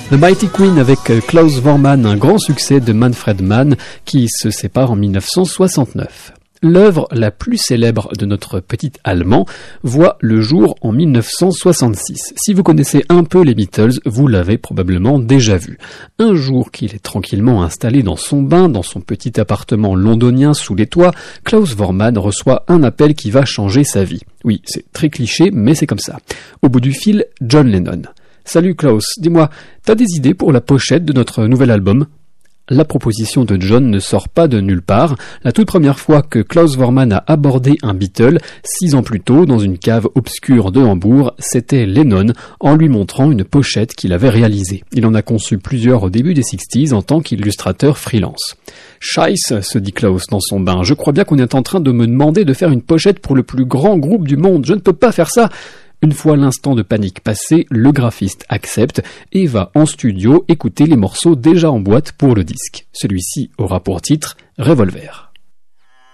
The Mighty Queen avec Klaus Voormann, un grand succès de Manfred Mann qui se sépare en 1969. L'œuvre la plus célèbre de notre petit Allemand voit le jour en 1966. Si vous connaissez un peu les Beatles, vous l'avez probablement déjà vu. Un jour qu'il est tranquillement installé dans son bain, dans son petit appartement londonien sous les toits, Klaus Voormann reçoit un appel qui va changer sa vie. Oui, c'est très cliché, mais c'est comme ça. Au bout du fil, John Lennon. « Salut Klaus, dis-moi, t'as des idées pour la pochette de notre nouvel album ?» La proposition de John ne sort pas de nulle part. La toute première fois que Klaus Voormann a abordé un Beatle, 6 ans plus tôt, dans une cave obscure de Hambourg, c'était Lennon, en lui montrant une pochette qu'il avait réalisée. Il en a conçu plusieurs au début des 60s en tant qu'illustrateur freelance. « Scheisse !» se dit Klaus dans son bain. « Je crois bien qu'on est en train de me demander de faire une pochette pour le plus grand groupe du monde. Je ne peux pas faire ça !» Une fois l'instant de panique passé, le graphiste accepte et va en studio écouter les morceaux déjà en boîte pour le disque. Celui-ci aura pour titre Revolver.